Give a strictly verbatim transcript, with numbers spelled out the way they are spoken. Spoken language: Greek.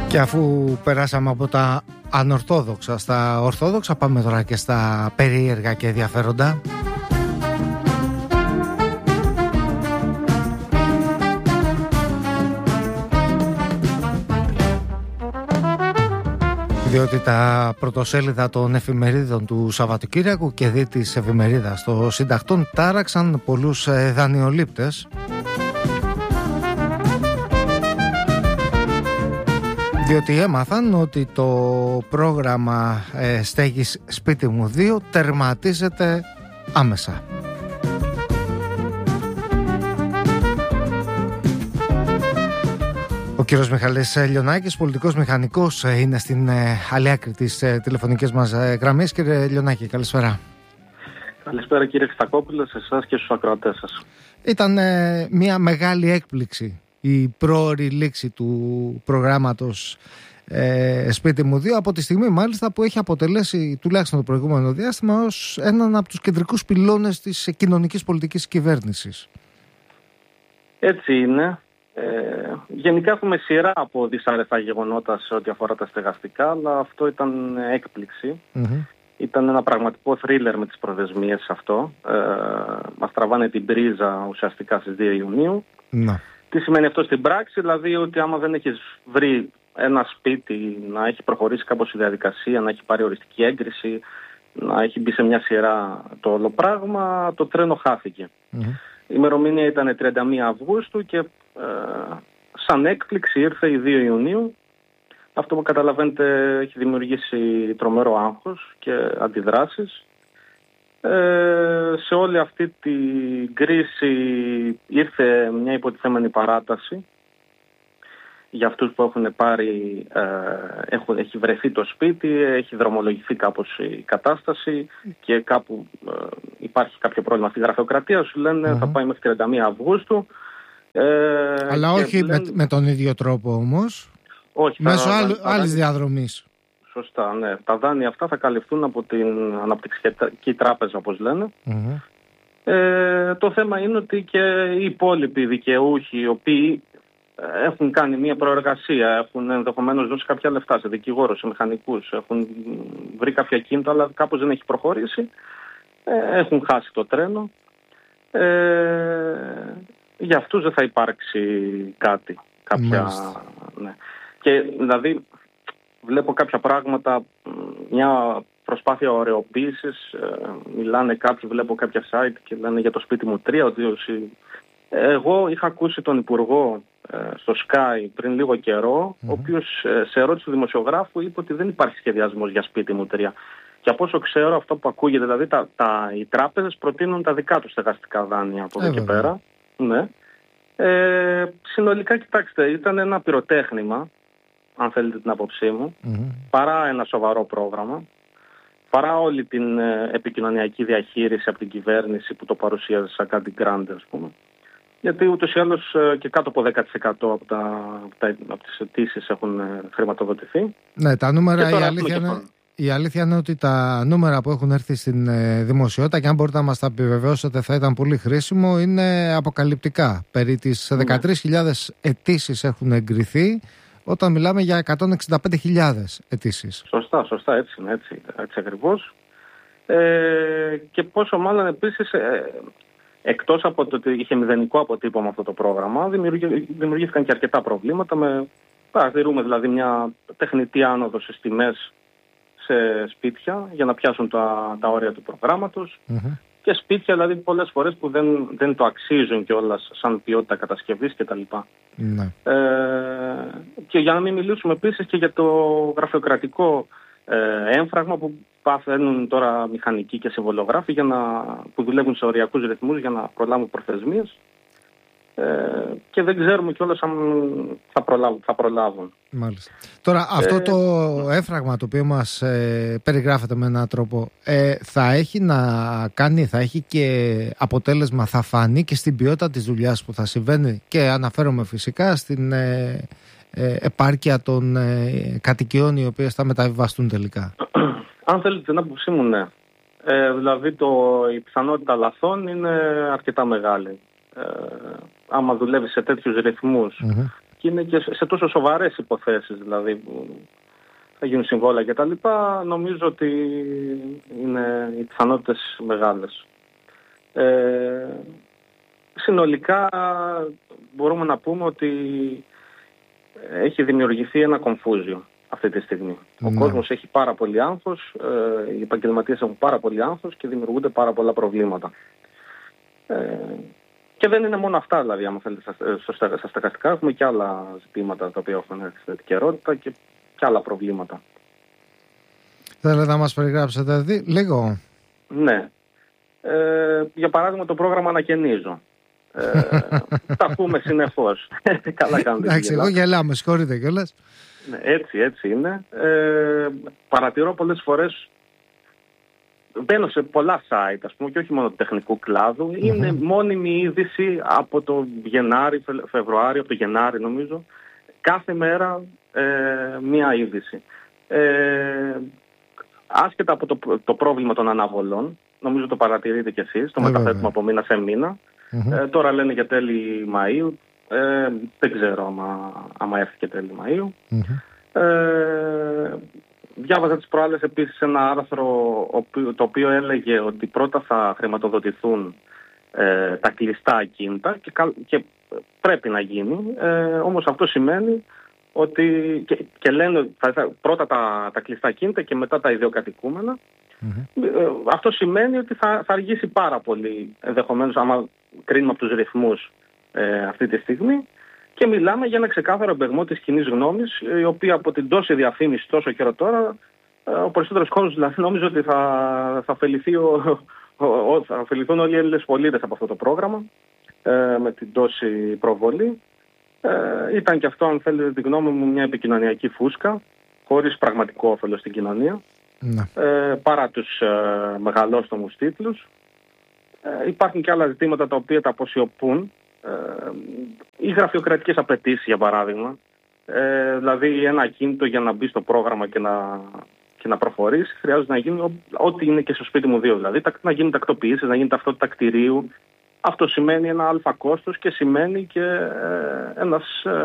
Και αφού περάσαμε από τα ανορθόδοξα στα ορθόδοξα, πάμε τώρα και στα περίεργα και ενδιαφέροντα. Διότι τα πρωτοσέλιδα των εφημερίδων του Σαββατοκύριακου και δι της εφημερίδας των συντακτών τάραξαν πολλούς δανειολήπτες, διότι έμαθαν ότι το πρόγραμμα ε, στέγης σπίτι μου δύο τερματίζεται άμεσα. Ο κύριος Μιχαλής Λιονάκης, πολιτικός μηχανικός, είναι στην ε, άλλη άκρη της ε, τηλεφωνικής μας ε, γραμμής. Κύριε Λιονάκη, καλησπέρα. Καλησπέρα κύριε Χριστακόπουλο, σε εσάς και στους ακροατές σας. Ήταν ε, μια μεγάλη έκπληξη η πρόωρη λήξη του προγράμματος ε, σπίτι μου δύο, από τη στιγμή μάλιστα που έχει αποτελέσει τουλάχιστον το προηγούμενο διάστημα ως έναν από τους κεντρικούς πυλώνες της κοινωνικής πολιτικής κυβέρνησης. Έτσι είναι. Ε, γενικά έχουμε σειρά από δυσάρεστα γεγονότα σε ό,τι αφορά τα στεγαστικά, αλλά αυτό ήταν έκπληξη. Mm-hmm. Ήταν ένα πραγματικό θρίλερ με τις προθεσμίες αυτό. Ε, μας τραβάνε την πρίζα ουσιαστικά στις δύο Ιουνίου. Mm-hmm. Τι σημαίνει αυτό στην πράξη? Δηλαδή ότι άμα δεν έχεις βρει ένα σπίτι να έχει προχωρήσει κάπως η διαδικασία, να έχει πάρει οριστική έγκριση, να έχει μπει σε μια σειρά το όλο πράγμα, το τρένο χάθηκε. Mm-hmm. Η ημερομηνία ήταν τριάντα μία Αυγούστου και ε, σαν έκπληξη ήρθε η δύο Ιουνίου. Αυτό που καταλαβαίνετε έχει δημιουργήσει τρομερό άγχος και αντιδράσεις. Ε, σε όλη αυτή την κρίση ήρθε μια υποτιθέμενη παράταση για αυτούς που έχουν πάρει, ε, έχουν, έχει βρεθεί το σπίτι, έχει δρομολογηθεί κάπως η κατάσταση και κάπου ε, υπάρχει κάποιο πρόβλημα στη γραφειοκρατία, σου λένε mm-hmm. θα πάει μέχρι τριάντα μία Αυγούστου. Ε, Αλλά όχι λένε... με, με τον ίδιο τρόπο όμως, όχι, μέσω άλλου, άλλης διαδρομής. Σωστά, ναι. Τα δάνεια αυτά θα καλυφθούν από την Αναπτυξιακή Τράπεζα, όπως λένε. Mm-hmm. Ε, το θέμα είναι ότι και οι υπόλοιποι δικαιούχοι, οι οποίοι έχουν κάνει μια προεργασία, έχουν ενδεχομένως δώσει κάποια λεφτά σε δικηγόρους, σε μηχανικούς, έχουν βρει κάποια κίνητα, αλλά κάπως δεν έχει προχωρήσει, ε, έχουν χάσει το τρένο. Ε, για αυτούς δεν θα υπάρξει κάτι, κάποια... Ναι. Και δηλαδή... Βλέπω κάποια πράγματα, μια προσπάθεια ωρεοποίησης, μιλάνε κάποιοι, βλέπω κάποια site και λένε για το σπίτι μου τρία, ότι εγώ είχα ακούσει τον Υπουργό στο Sky πριν λίγο καιρό, mm-hmm. ο οποίος σε ερώτηση του δημοσιογράφου είπε ότι δεν υπάρχει σχεδιασμός για σπίτι μου τρία. Και από όσο ξέρω αυτό που ακούγεται, δηλαδή τα, τα, οι τράπεζες προτείνουν τα δικά τους στεγαστικά δάνεια από εδώ και πέρα. Ναι. Ε, συνολικά κοιτάξτε, ήταν ένα πυροτέχνημα, αν θέλετε την άποψή μου, mm-hmm. παρά ένα σοβαρό πρόγραμμα, παρά όλη την ε, επικοινωνιακή διαχείριση από την κυβέρνηση που το παρουσίαζε σαν κάτι γκράντε, ας πούμε. Γιατί ούτως ή άλλως ε, και κάτω από δέκα τοις εκατό από, τα, από, τα, από τις αιτήσεις έχουν ε, χρηματοδοτηθεί. Ναι, τα νούμερα, η αλήθεια, είναι, η αλήθεια είναι ότι τα νούμερα που έχουν έρθει στην ε, δημοσιότητα, και αν μπορείτε να μας τα επιβεβαιώσετε θα ήταν πολύ χρήσιμο, είναι αποκαλυπτικά. Περί τις δεκατρείς χιλιάδες αιτήσεις έχουν εγκριθεί, όταν μιλάμε για εκατόν εξήντα πέντε χιλιάδες αιτήσεις. Σωστά, σωστά, έτσι είναι, έτσι, έτσι ακριβώς. Ε, και πόσο μάλλον επίσης, ε, εκτός από το ότι είχε μηδενικό αποτύπωμα αυτό το πρόγραμμα, δημιουργήθηκαν και αρκετά προβλήματα. Με, παρατηρούμε δηλαδή μια τεχνητή άνοδο στις τιμές σε σπίτια για να πιάσουν τα, τα όρια του προγράμματος. Mm-hmm. Και σπίτια δηλαδή πολλές φορές που δεν, δεν το αξίζουν κιόλας σαν ποιότητα κατασκευής κτλ. Ναι. Ε, και για να μην μιλήσουμε επίσης και για το γραφειοκρατικό ε, έμφραγμα που παθαίνουν τώρα μηχανικοί και συμβολογράφοι για να, που δουλεύουν σε οριακούς ρυθμούς για να προλάβουν προθεσμίες. Ε, και δεν ξέρουμε κιόλας αν θα προλάβουν. Θα προλάβουν. Μάλιστα. Τώρα αυτό ε, το έμφραγμα το οποίο μας ε, περιγράφεται με έναν τρόπο ε, θα έχει να κάνει, θα έχει και αποτέλεσμα, θα φανεί και στην ποιότητα της δουλειάς που θα συμβαίνει, και αναφέρομαι φυσικά στην ε, ε, επάρκεια των ε, κατοικιών οι οποίες θα μεταβιβαστούν τελικά. Αν θέλετε την άποψή μου, ναι. Ε, δηλαδή το, η πιθανότητα λαθών είναι αρκετά μεγάλη. Ε, άμα δουλεύει σε τέτοιους ρυθμούς, mm-hmm. και είναι και σε τόσο σοβαρές υποθέσεις, δηλαδή που θα γίνουν συμβόλαια και τα λοιπά, νομίζω ότι είναι οι πιθανότητες μεγάλες. Ε, συνολικά μπορούμε να πούμε ότι έχει δημιουργηθεί ένα κομφούζιο αυτή τη στιγμή. Mm. Ο κόσμος έχει πάρα πολύ άγχος, ε, οι επαγγελματίες έχουν πάρα πολύ άγχος και δημιουργούνται πάρα πολλά προβλήματα. Ε, και δεν είναι μόνο αυτά, δηλαδή, άμα θέλετε, στα, στα στεγαστικά έχουμε και άλλα ζητήματα τα οποία έχουν έρθει στην επικαιρότητα και, και άλλα προβλήματα. Θέλετε να μας περιγράψετε δι... λίγο? Ναι. Ε, για παράδειγμα το πρόγραμμα Ανακαινίζω. Ε, τα ακούμε συνεχώς. Καλά κάνετε. Εντάξει, εγώ γελάω, με συγχωρείτε κιόλας. Ναι, έτσι, έτσι είναι. Ε, παρατηρώ πολλές φορές, μπαίνω σε πολλά site, ας πούμε, και όχι μόνο του τεχνικού κλάδου. Mm-hmm. Είναι μόνιμη είδηση από το Γενάρη, Φεβρουάριο, από το Γενάρη νομίζω. Κάθε μέρα ε, μία είδηση. Ε, άσχετα από το, το πρόβλημα των αναβολών, νομίζω το παρατηρείτε κι εσείς, το μεταθέτουμε από μήνα σε μήνα. Mm-hmm. Ε, τώρα λένε για τέλη Μαΐου. Ε, δεν ξέρω άμα, άμα έρθει και τέλη Μαΐου. Mm-hmm. Ε, διάβαζα τις προάλλες επίσης ένα άρθρο το οποίο έλεγε ότι πρώτα θα χρηματοδοτηθούν ε, τα κλειστά ακίνητα και, και πρέπει να γίνει. Ε, όμως αυτό σημαίνει ότι και, και λένε θα, πρώτα τα, τα κλειστά ακίνητα και μετά τα ιδιοκατοικούμενα. Mm-hmm. Ε, αυτό σημαίνει ότι θα, θα αργήσει πάρα πολύ, ενδεχομένως άμα κρίνουμε από τους ρυθμούς ε, αυτή τη στιγμή. Και μιλάμε για ένα ξεκάθαρο εμπεγμό της κοινής γνώμης, η οποία από την τόση διαφήμιση τόσο καιρό τώρα, ο περισσότερος κόσμος δηλαδή νόμιζε ότι θα, θα, ωφεληθεί ο, ο, ο, θα ωφεληθούν όλοι οι Έλληνες πολίτες από αυτό το πρόγραμμα, ε, με την τόση προβολή. Ε, ήταν και αυτό, αν θέλετε την γνώμη μου, μια επικοινωνιακή φούσκα, χωρίς πραγματικό όφελος στην κοινωνία, ε, παρά τους ε, μεγαλόστομους τίτλους. Ε, υπάρχουν και άλλα ζητήματα τα οποία τα αποσιωπούν. Ε, οι γραφειοκρατικές απαιτήσεις, για παράδειγμα, ε, δηλαδή ένα ακίνητο για να μπει στο πρόγραμμα και να, και να προχωρήσει χρειάζεται να γίνει ό,τι είναι και στο σπίτι μου δύο, δηλαδή να γίνει τακτοποιήσεις, να γίνει ταυτότητα κτηρίου. Αυτό σημαίνει ένα αλφα κόστος και σημαίνει και ε, ένας